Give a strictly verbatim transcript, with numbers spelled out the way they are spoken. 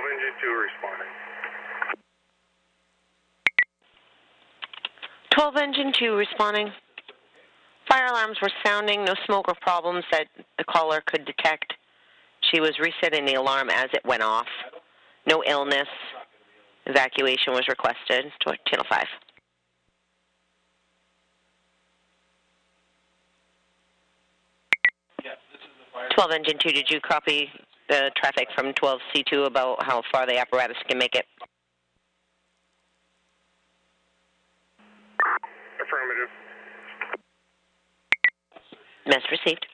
Engine two responding. twelve Engine two responding. Fire alarms were sounding, no smoke or problems that the caller could detect. She was resetting the alarm as it went off. No illness. Evacuation was requested. Channel five. twelve Engine two, did you copy the traffic from twelve C two about how far the apparatus can make it? Affirmative. Message received.